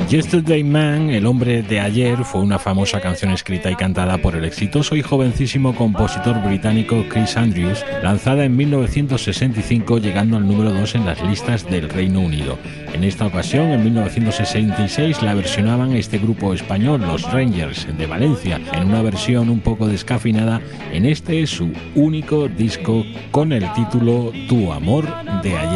Yesterday Man, El hombre de ayer, fue una famosa canción escrita y cantada por el exitoso y jovencísimo compositor británico Chris Andrews, lanzada en 1965, llegando al número 2 en las listas del Reino Unido. En esta ocasión, en 1966, la versionaban este grupo español, los Rangers de Valencia, en una versión un poco descafeinada en este su único disco con el título Tu amor de ayer.